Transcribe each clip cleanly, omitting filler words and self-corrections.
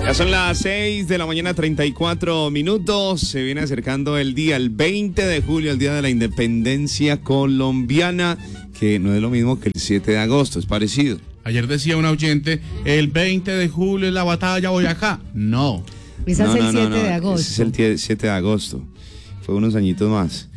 Ya son las 6 de la mañana, 34 minutos. Se viene acercando el día, el 20 de julio, el día de la independencia colombiana, que no es lo mismo que el 7 de agosto, es parecido. Ayer decía un oyente, el 20 de julio es la batalla Boyacá. No. Ese es el 7 de agosto. Ese es el 7 de agosto. Fue unos añitos más.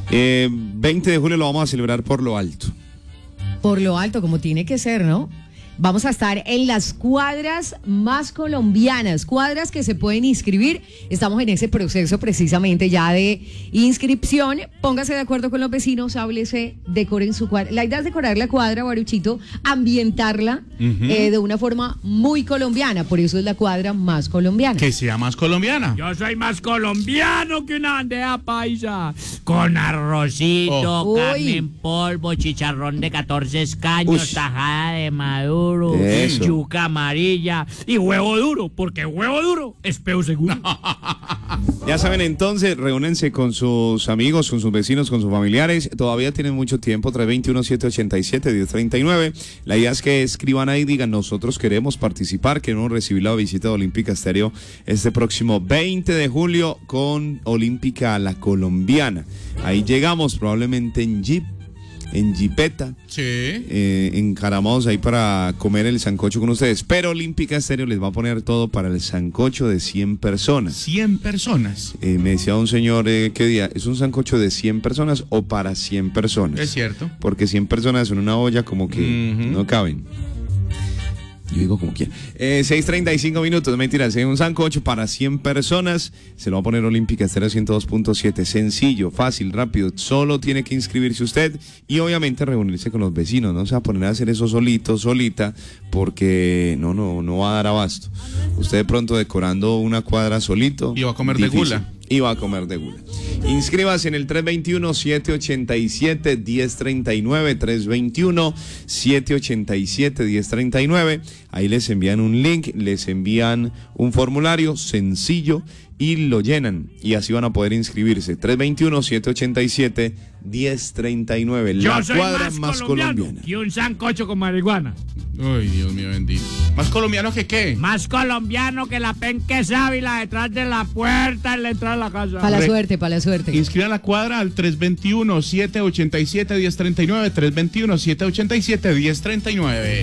20 de julio lo vamos a celebrar por lo alto. Por lo alto, como tiene que ser, ¿no? Vamos a estar en las cuadras más colombianas, cuadras que se pueden inscribir. Estamos en ese proceso precisamente ya de inscripción. Póngase de acuerdo con los vecinos, háblese, decoren su cuadra. La idea es decorar la cuadra, Baruchito, ambientarla de una forma muy colombiana. Por eso es la cuadra más colombiana. Que sea más colombiana. Yo soy más colombiano que una bandeja paisa. Con arrocito, carne en polvo, chicharrón de 14 escaños, tajada de maduro, yuca amarilla y huevo duro, porque huevo duro es peo seguro. Ya saben, entonces, reúnense con sus amigos, con sus vecinos, con sus familiares. Todavía tienen mucho tiempo, 321-787-1039. La idea es que escriban ahí y digan, nosotros queremos participar, queremos recibir la visita de Olímpica Estéreo este próximo 20 de julio con Olímpica la Colombiana. Ahí llegamos probablemente en Jeep, en Jeepeta, sí, encaramados ahí para comer el sancocho con ustedes, pero Olímpica Estéreo les va a poner todo para el sancocho de 100 personas. 100 personas. Me decía un señor, ¿qué día? ¿Es un sancocho de 100 personas o para 100 personas? Es cierto. Porque 100 personas en una olla como que no caben. Yo digo como quiera. 6:35 minutos, mentira, es un sancocho para 100 personas. Se lo va a poner Olímpica Estéreo 102.7. Sencillo, fácil, rápido. Solo tiene que inscribirse usted y obviamente reunirse con los vecinos. No se va a poner a hacer eso solito, solita, porque no va a dar abasto. Usted de pronto decorando una cuadra solito. Y va a comer difícil. de gula. Y va a comer de gula. Inscríbase en el 321-787-1039, 321-787-1039. Ahí les envían un link, les envían un formulario sencillo y lo llenan. Y así van a poder inscribirse. 321-787-1039. La cuadra más colombiana. Y un sancocho con marihuana. Ay, Dios mío bendito. ¿Más colombiano que qué? Más colombiano que la penque sábila detrás de la puerta en la entrada de la casa. Para la suerte, para la suerte. Inscriban la cuadra al 321-787-1039, 321-787-1039.